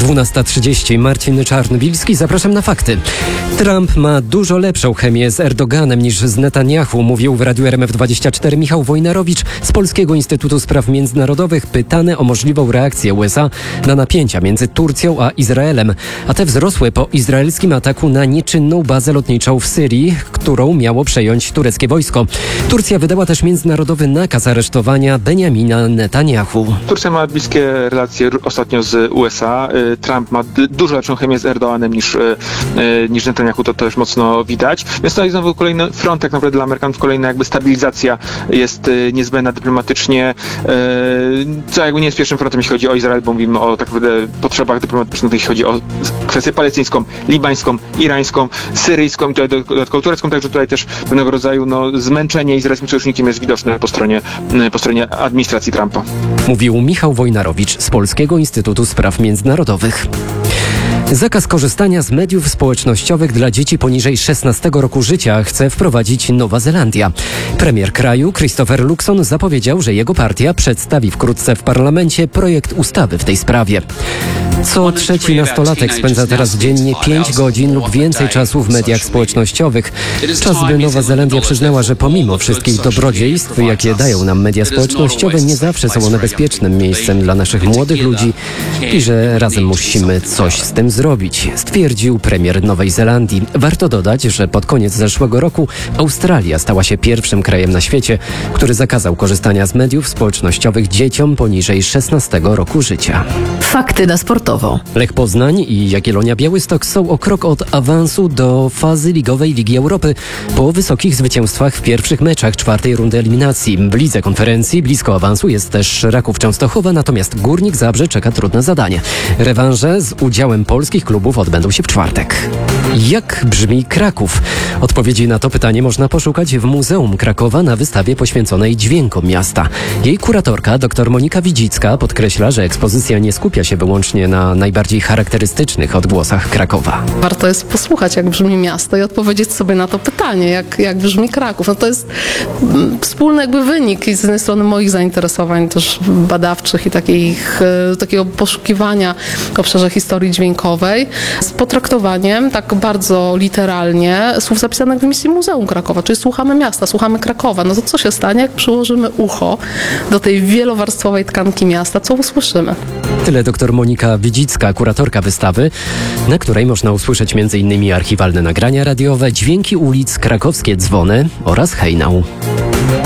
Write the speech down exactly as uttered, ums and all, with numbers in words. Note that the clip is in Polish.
dwunasta trzydzieści. Marcin Czarnwilski, zapraszam na fakty. Trump ma dużo lepszą chemię z Erdoganem niż z Netanyahu, mówił w Radiu R M F dwadzieścia cztery Michał Wojnarowicz z Polskiego Instytutu Spraw Międzynarodowych, pytany o możliwą reakcję U S A na napięcia między Turcją a Izraelem. A te wzrosły po izraelskim ataku na nieczynną bazę lotniczą w Syrii, którą miało przejąć tureckie wojsko. Turcja wydała też międzynarodowy nakaz aresztowania Benjamina Netanyahu. Turcja ma bliskie relacje ostatnio z U S A. Trump ma dużo lepszą chemię z Erdoganem niż, niż Netanyahu, to też mocno widać. Więc to jest znowu kolejny front tak naprawdę dla Amerykanów, kolejna jakby stabilizacja jest niezbędna dyplomatycznie. Co jakby nie jest pierwszym frontem, jeśli chodzi o Izrael, bo mówimy o tak naprawdę potrzebach dyplomatycznych, jeśli chodzi o kwestię palestyńską, libańską, irańską, syryjską i dodatkowo turecką, także tutaj też pewnego rodzaju no, zmęczenie izraelskim sojusznikiem jest widoczne po stronie, po stronie administracji Trumpa. Mówił Michał Wojnarowicz z Polskiego Instytutu Spraw Międzynarodowych. Zakaz korzystania z mediów społecznościowych dla dzieci poniżej szesnastego roku życia chce wprowadzić Nowa Zelandia. Premier kraju Christopher Luxon zapowiedział, że jego partia przedstawi wkrótce w parlamencie projekt ustawy w tej sprawie. Co trzeci nastolatek spędza teraz dziennie pięć godzin lub więcej czasu w mediach społecznościowych. Czas, by Nowa Zelandia przyznała, że pomimo wszystkich dobrodziejstw, jakie dają nam media społecznościowe, nie zawsze są one bezpiecznym miejscem dla naszych młodych ludzi i że razem musimy coś z tym zrobić, stwierdził premier Nowej Zelandii. Warto dodać, że pod koniec zeszłego roku Australia stała się pierwszym krajem na świecie, który zakazał korzystania z mediów społecznościowych dzieciom poniżej szesnastego roku życia. Fakty na sportowo. Lech Poznań i Jagiellonia Białystok są o krok od awansu do fazy ligowej Ligi Europy po wysokich zwycięstwach w pierwszych meczach czwartej rundy eliminacji. W lidze konferencji blisko awansu jest też Raków Częstochowa, natomiast Górnik Zabrze czeka trudne zadanie. Rewanże z udziałem polskich klubów odbędą się w czwartek. Jak brzmi Kraków? Odpowiedzi na to pytanie można poszukać w Muzeum Krakowa na wystawie poświęconej dźwiękom miasta. Jej kuratorka, dr Monika Widzicka, podkreśla, że ekspozycja nie skupia się wyłącznie na najbardziej charakterystycznych odgłosach Krakowa. Warto jest posłuchać, jak brzmi miasto i odpowiedzieć sobie na to pytanie, jak, jak brzmi Kraków. No to jest wspólny jakby wynik i z jednej strony moich zainteresowań też badawczych i takich, takiego poszukiwania w obszarze historii dźwiękowej z potraktowaniem tak bardzo literalnie słów zapisanych w misji Muzeum Krakowa, czyli słuchamy miasta, słuchamy Krakowa. No to co się stanie, jak przyłożymy ucho do tej wielowarstwowej tkanki miasta, co usłyszymy? Tyle dr Monika Widzicka, kuratorka wystawy, na której można usłyszeć między innymi archiwalne nagrania radiowe, dźwięki ulic, krakowskie dzwony oraz hejnał.